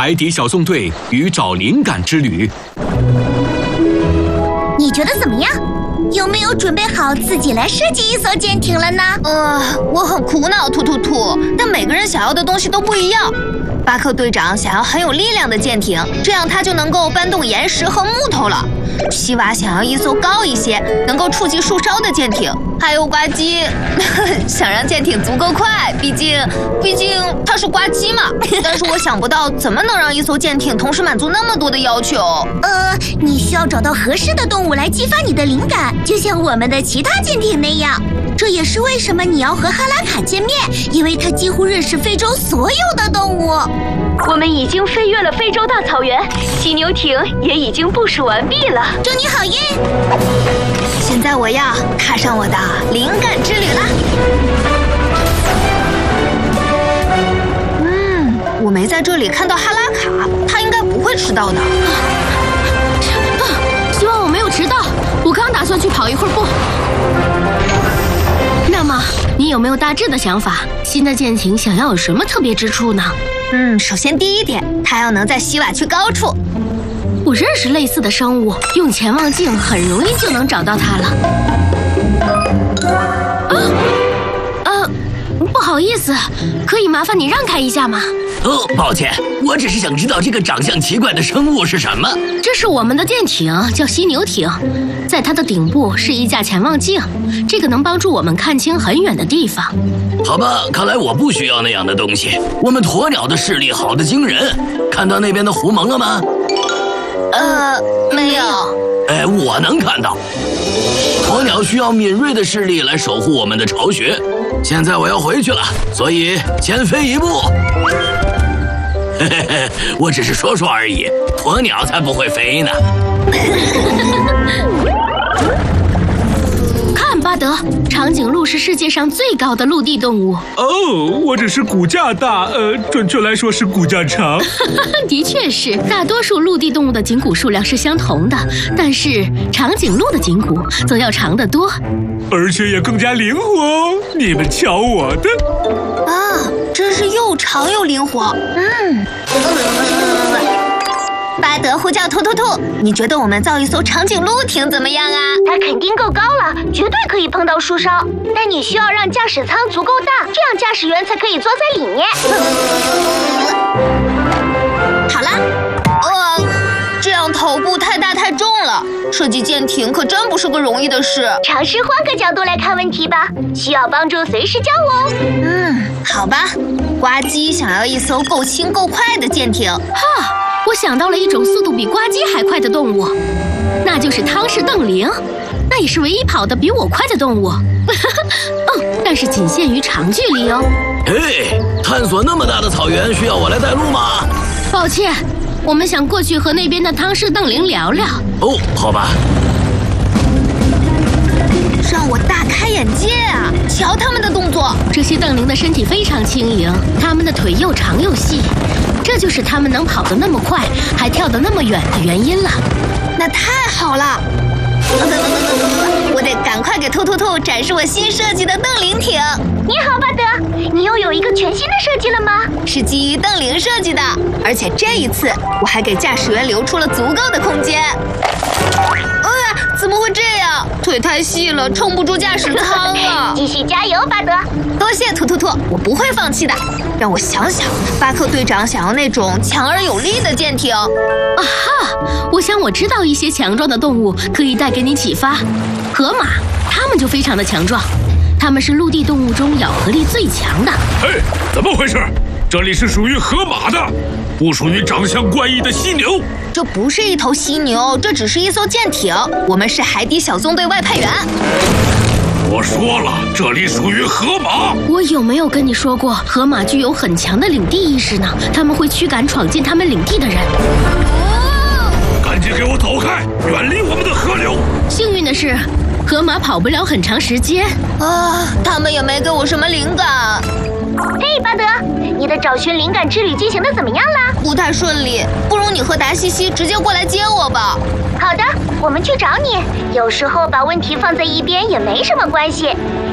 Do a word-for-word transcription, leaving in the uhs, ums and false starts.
海底小纵队与找灵感之旅。 你觉得怎么样？有没有准备好自己来设计一艘舰艇了呢？ 呃，我很苦恼，兔兔兔，但每个人想要的东西都不一样。巴克队长想要很有力量的舰艇，这样他就能够搬动岩石和木头了。西瓦想要一艘高一些，能够触及树梢的舰艇。还有呱唧想让舰艇足够快，毕竟毕竟他是呱唧嘛。但是我想不到怎么能让一艘舰艇同时满足那么多的要求。 呃，你需要找到合适的动物来激发你的灵感，就像我们的其他舰艇那样。这也是为什么你要和哈拉卡见面，因为他几乎认识非洲所有的动物。 我们已经飞越了非洲大草原，犀牛艇也已经部署完毕了。 祝你好运！ 现在我要踏上我的灵感之旅啦！嗯，我没在这里看到哈拉卡，他应该不会迟到的。 啊，希望我没有迟到，我刚打算去跑一会儿步。那么，你有没有大致的想法？新的舰艇想要有什么特别之处呢？ 嗯，首先第一点，它要能在西瓦区高处。 我认识类似的生物，用潜望镜很容易就能找到它了。啊，呃，不好意思，可以麻烦你让开一下吗？ 哦，抱歉，我只是想知道这个长相奇怪的生物是什么。 这是我们的舰艇，叫犀牛艇，在它的顶部是一架潜望镜，这个能帮助我们看清很远的地方。 好吧，看来我不需要那样的东西。我们鸵鸟的视力好得惊人，看到那边的狐獴了吗？ 呃，没有。 哎，我能看到。鸵鸟需要敏锐的视力来守护我们的巢穴。现在我要回去了，所以先飞一步。嘿嘿嘿，我只是说说而已，鸵鸟才不会飞呢。 看，巴德，长颈鹿是世界上最高的陆地动物。 哦，我只是骨架大，呃，准确来说是骨架长。 的确是，大多数陆地动物的颈骨数量是相同的，但是长颈鹿的颈骨则要长得多， 而且也更加灵活哦。你们瞧我的。 啊，真是又长又灵活。嗯。巴德呼叫兔兔兔，你觉得我们造一艘长颈鹿艇怎么样啊？ 它肯定够高了，绝对可以碰到树梢。但你需要让驾驶舱足够大，这样驾驶员才可以坐在里面。 好啦，呃，这样头部太大太重了，设计舰艇可真不是个容易的事。 尝试换个角度来看问题吧，需要帮助随时叫我哦。 嗯，好吧。呱唧想要一艘够轻够快的舰艇。 哈，我想到了一种速度比呱唧还快的动物，那就是汤氏瞪羚，那也是唯一跑得比我快的动物。哦，但是仅限于长距离哦。 嘿，探索那么大的草原，需要我来带路吗？ 抱歉，我们想过去和那边的汤氏瞪羚聊聊。 哦，好吧。 让我大开眼界啊！瞧他们的动作， 这些瞪羚的身体非常轻盈，它们的腿又长又细，这就是它们能跑得那么快，还跳得那么远的原因了。 那太好了！我得赶快给兔兔兔展示我新设计的瞪羚艇。 你好，巴德，你又有一个全新的设计了吗？ 是基于瞪羚设计的，而且这一次我还给驾驶员留出了足够的空间。呃，怎么会这样？腿太细了，撑不住驾驶舱啊！ 继续加油，巴德！ 多谢兔兔兔，我不会放弃的。让我想想，巴克队长想要那种强而有力的舰艇。 啊哈，我想我知道一些强壮的动物可以带给你启发。河马，它们就非常的强壮，它们是陆地动物中咬合力最强的。 嘿，怎么回事？这里是属于河马的，不属于长相怪异的犀牛。 这不是一头犀牛，这只是一艘舰艇。我们是海底小纵队外派员。 我说了，这里属于河马。 我有没有跟你说过，河马具有很强的领地意识呢？他们会驱赶闯进他们领地的人。 赶紧给我走开，远离我们的河流。 幸运的是，河马跑不了很长时间。 啊，他们也没给我什么灵感。 嘿，巴德，你的找寻灵感之旅进行的怎么样啦？ 不太顺利，不如你和达西西直接过来接我吧。 好的，我们去找你。有时候把问题放在一边也没什么关系。